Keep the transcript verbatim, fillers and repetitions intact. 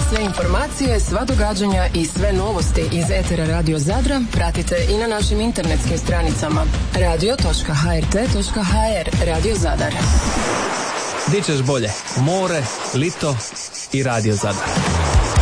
Sve informacije, sva događanja i sve novosti iz etera Radio Zadra pratite i na našim internetskim stranicama radio točka ha er te točka ha er. Radio Zadar. Di ćeš bolje? More, lito i Radio Zadar.